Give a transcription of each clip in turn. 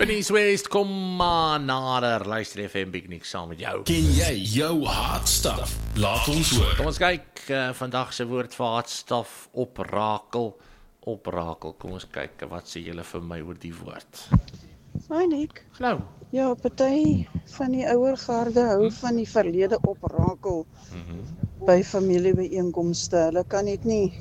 Finies West, kom maar nader. Luister FM Big Nick saam met jou. Ken jy jou hartstaf? Laat ons hoor. Kom ons kyk, vandag se woord vir hartstaf, oprakel. Oprakel, kom ons kyk, wat sê julle vir my oor die woord? Hi Nick. Hallo. Ja, party van die ouer garde hou van die verlede oprakel by familiebyeenkomste. Hulle kan net nie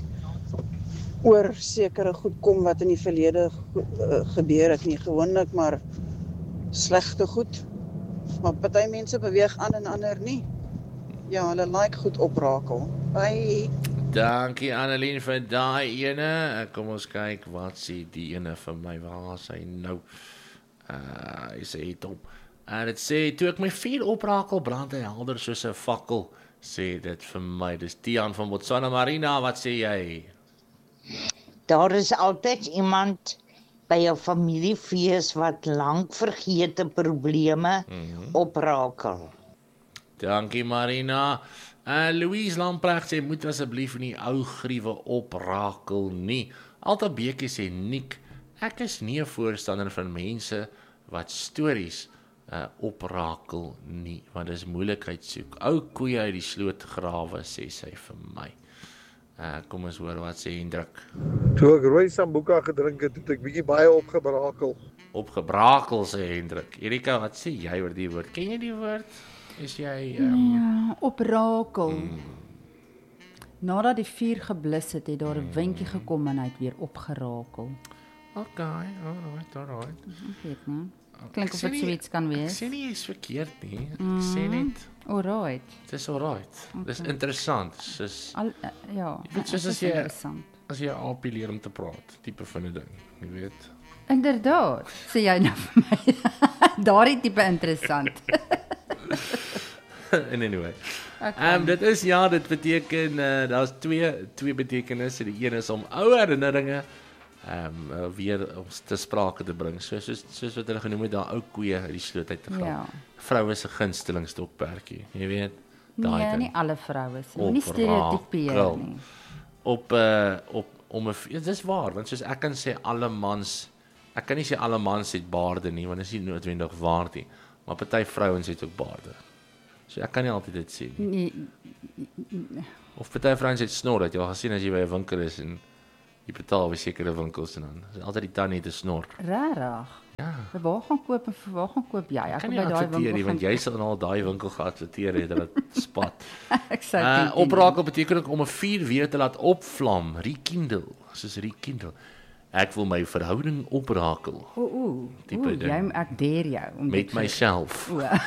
oor sekere goed kom wat in die verlede gebeur het nie, gewoonlik maar slegte goed. Maar party mense beweeg aan en ander nie. Ja, hulle like goed oprakel. Bye. Dankie Annelien vir daai ene. Kom ons kyk, wat sê die ene vir my, waar is hy nou? Hy sê het hom. Dit sê, toe ek my vuur oprakel, brand hy helder soos 'n fakkel, sê dit vir my. Dis Tiaan van Botswana. Marina, wat sê jy? Daar is altyd iemand by 'n familiefees wat lank vergete probleme oprakel. Dankie Marina. Louise Lamprecht sê, moet asseblief nie ou griewe oprakel nie. Alta Bekie sê, Nick, ek is nie 'n voorstander van mense wat stories oprakel nie, want dis moeilikheid soek. Ou koeie uit die sloot grawe, sê sy vir my. Kom ons hoor wat sê Hendrik. Toe ek rooi sambuca gedrink het, het ek bietjie baie opgebrakel. Opgebrakel, sê Hendrik. Erika, wat sê jy oor die woord? Ken jy die woord? Is jy... Ja, oprakel. Nadat die vuur geblus het, het daar 'n windjie gekom en hy het weer opgerakel. Okay, alright. Ek weet nie. Klink of dit soiets kan wees. Ek sê nie is verkeerd nie. Ek sê net, Alright. dit is alright. Dis interessant. Soos, Ja, weet, soos dit is interessant. as jy 'n aapie leer om te praat, tipe van 'n ding, jy weet. Inderdaad, sê jy nou vir my. Daardie tipe interessant. Anyway. Dit is, ja, dit beteken, daar's twee betekenisse. Die een is om ou herinneringe weer ons te sprake te bring. Soos wat hulle genoem het, daar ou koeie uit die sloot uit te gaan. Ja. Vroue se gunsteling stokperdjie, jy weet. Daai Nee, ding. nie alle vroue se. Moenie stereotipeer nie. Dit is waar, want soos ek kan sê ek kan nie sê alle mans het baarde nie, want dit is nie noodwendig waar nie. Maar party vrouens het ook baarde. So ek kan nie altyd dit sê nie. Of party vrouens het snor, dat jy al gesien as jy by 'n winkel is en jy betaal by sekere winkels en dan is altyd die tannie het 'n snor. Rarig. Ja. Waar gaan koop jy? Ek Kan by nie daai adverteer nie, winkel want jy sal al daai winkel geadverteer het dat dit spat. Ek sou dink. Oprakel beteken ook om 'n vuur weer te laat opvlam, rekindle, soos rekindle. Ek wil my verhouding oprakel. Tipe ding. Ek dare jou om Met myself.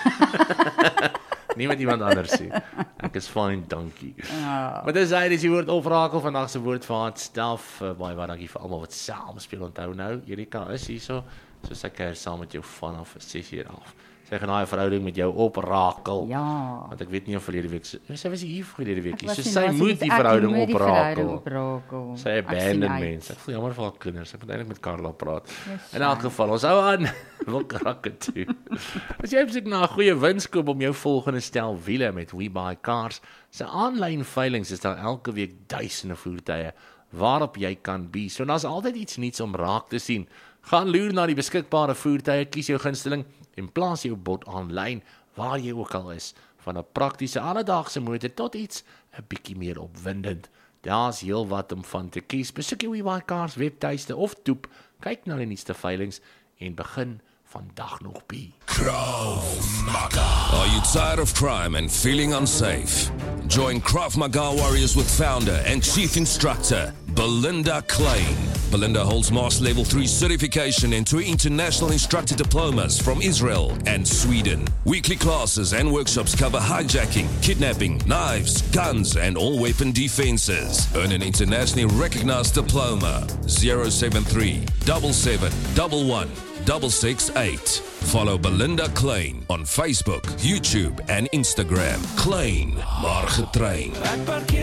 Nie met iemand anders nie. Ek is fine, dankie. Maar dis die woord oprakel, vandag se woord vir hartstaf. Baie dankie vir almal wat saam speel. Onthou nou, Erika is hierso, soos ek kuier saam met jou vanaf 6:00 af. Sy gaan daai verhouding met jou oprakel. Ja. Want ek weet nie of verlede week sy was hier verlede week. So was sy nie, moet die verhouding oprakel. oprakel. Sy abandon mense. Ek voel jammer vir haar kinders. Ek moet eintlik met Carla praat. In elk geval, ons hou aan. Wil krakke toe. As jy op soek na 'n goeie winskoop om jou volgende stel wiele met WeBuyCars, se aanlyn veiling is daar elke week duisende voertuie waarop jy kan bied. So daar's altyd iets nuuts om raak te sien. Gaan loer na die beskikbare voertuie, kies jou gunsteling en plaas jou bod aanlyn waar jy ook al is, van 'n praktiese alledaagse motor tot iets 'n bietjie meer opwindend. Daar's heelwat om van te kies. Besoek die WeBuyCars webtuiste of toep, kyk na die nuutste veilings en begin vandag nog by. Krav Maga. Are you tired of crime and feeling unsafe? Join Krav Maga Warriors with founder and chief instructor Belinda Klein. Belinda holds Master Level 3 certification and 2 international instructor diplomas from Israel and Sweden. Weekly classes and workshops cover hijacking, kidnapping, knives, guns, and all weapon defenses. Earn an internationally recognized diploma. 073 77 11 668. Follow Belinda Klein on Facebook, YouTube, and Instagram. Klein, maar getrain.